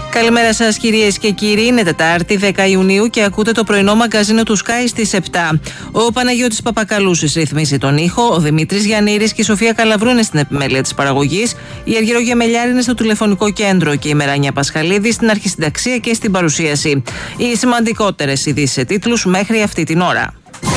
Καλημέρα σας κυρίες και κύριοι, είναι Τετάρτη 10 Ιουνίου και ακούτε το πρωινό μαγκαζίνο του Sky στις 7. Ο Παναγιώτης Παπακαλούσης ρυθμίζει τον ήχο, ο Δημήτρης Γιαννήρης και η Σοφία Καλαβρού είναι στην επιμέλεια της παραγωγής, η Αργυρό Γεμελιάρη είναι στο τηλεφωνικό κέντρο και η Μεράνια Πασχαλίδη στην αρχισυνταξία και στην παρουσίαση. Οι σημαντικότερες ειδήσεις σε τίτλους μέχρι αυτή την ώρα.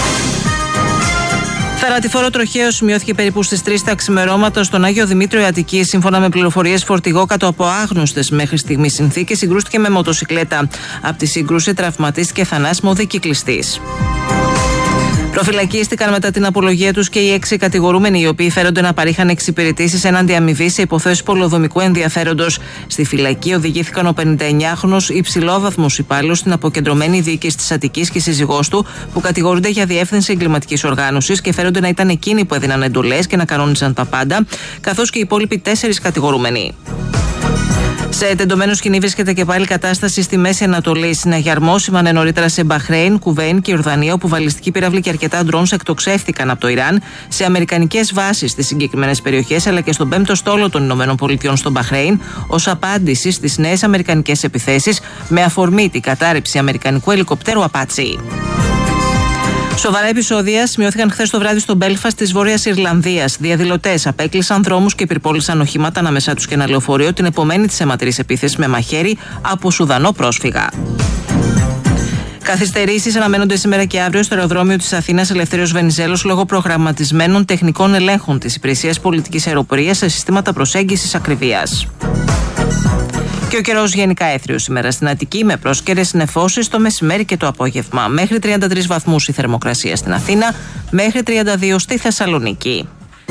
Θανατηφόρο τροχαίο σημειώθηκε περίπου στις 3 τα ξημερώματα στον Άγιο Δημήτριο Αττικής. Σύμφωνα με πληροφορίες, φορτηγό κάτω από άγνωστες μέχρι στιγμής συνθήκες συγκρούστηκε με μοτοσικλέτα. Από τη σύγκρουση τραυματίστηκε θανάσιμο οδικυκλιστής. Προφυλακίστηκαν μετά την απολογία τους και οι 6 κατηγορούμενοι, οι οποίοι φέρονται να παρήχαν εξυπηρετήσεις έναντι αμοιβή σε υποθέσεις πολεοδομικού ενδιαφέροντος. Στη φυλακή οδηγήθηκαν ο 59χρονος υψηλόβαθμος υπάλληλος στην αποκεντρωμένη διοίκηση της Αττικής και σύζυγός του, που κατηγορούνται για διεύθυνση εγκληματικής οργάνωσης και φέρονται να ήταν εκείνοι που έδιναν εντολές και να κανόνιζαν τα πάντα, καθώς και οι υπόλοιποι 4 κατηγορούμενοι. Σε τεντωμένο σκηνή βρίσκεται και πάλι κατάσταση στη Μέση Ανατολή. Συναγερμό σήμανε νωρίτερα σε Μπαχρέιν, Κουβέιν και Ορδανία, όπου βαλιστική πυράβλη και αρκετά ντρόουν εκτοξεύτηκαν από το Ιράν σε αμερικανικές βάσεις στις συγκεκριμένες περιοχές, αλλά και στον 5ο στόλο των ΗΠΑ στο Μπαχρέιν, ως απάντηση στις νέες αμερικανικές επιθέσεις με αφορμή την κατάρρευση αμερικανικού ελικοπτέρου Απάτσι. Σοβαρά επεισόδια σημειώθηκαν χθες το βράδυ στο Μπέλφαστ της Βόρειας Ιρλανδίας. Διαδηλωτές απέκλεισαν δρόμους και πυρπόλησαν οχήματα ανάμεσά τους και ένα λεωφορείο την επομένη της αιματηρής επίθεσης με μαχαίρι από Σουδανό πρόσφυγα. Καθυστερήσεις αναμένονται σήμερα και αύριο στο αεροδρόμιο της Αθήνας Ελευθέριος Βενιζέλος λόγω προγραμματισμένων τεχνικών ελέγχων της Υπηρεσίας Πολιτικής Αεροπορίας σε συστήματα προσέγγισης ακριβίας. Και ο καιρός γενικά έθριος σήμερα στην Αττική, με πρόσκαιρες νεφώσεις το μεσημέρι και το απόγευμα. Μέχρι 33 βαθμούς η θερμοκρασία στην Αθήνα, μέχρι 32 στη Θεσσαλονίκη.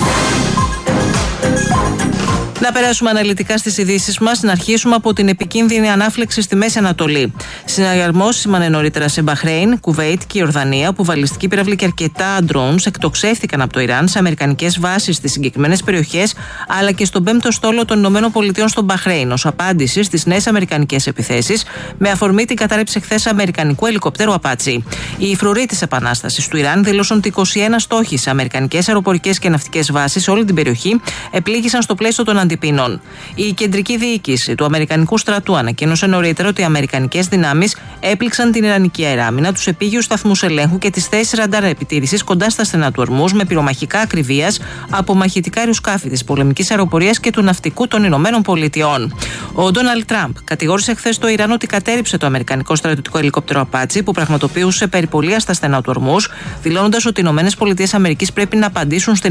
Να περάσουμε αναλυτικά στις ειδήσεις μας, να αρχίσουμε από την επικίνδυνη ανάφλεξη στη Μέση Ανατολή. Συναγερμός σήμανε νωρίτερα σε Μπαχρέιν, Κουβέιτ και Ιορδανία, όπου βαλιστική πυράβλη και αρκετά ντρόουνς εκτοξεύτηκαν από το Ιράν σε αμερικανικές βάσεις στις συγκεκριμένες περιοχές, αλλά και στον 5ο στόλο των ΗΠΑ στο Μπαχρέιν, ως απάντηση στις νέες αμερικανικές επιθέσεις, με αφορμή την κατάρρευση χθες αμερικανικού ελικοπτέρου Απάτσι. Οι φρουροί της Επανάστασης του Ιράν δήλωσαν ότι 21 στόχοι σε αμερικανικές αεροπορικές και ναυτικές βάσεις σε όλη την περιοχή επλήγησαν στο πλαίσιο των αντιπίνων. Η κεντρική διοίκηση του Αμερικανικού στρατού ανακοίνωσε νωρίτερα ότι οι αμερικανικές δυνάμεις έπληξαν την Ιρανική αεράμινα, τους επίγειους σταθμούς ελέγχου και τις θέσεις ραντάρ επιτήρησης κοντά στα στενά του Ορμούζ με πυρομαχικά ακριβίας από μαχητικά αεροσκάφη της πολεμικής αεροπορίας και του ναυτικού των Ηνωμένων Πολιτειών. Ο Ντόναλντ Τραμπ κατηγόρησε χθες το Ιράν ότι κατέρριψε το αμερικανικό στρατιωτικό ελικόπτερο Απάτσι που πραγματοποιούσε περιπολία στα στενά του Ορμούζ, δηλώνοντας ότι οι ΗΠΑ πρέπει να απαντήσουν στην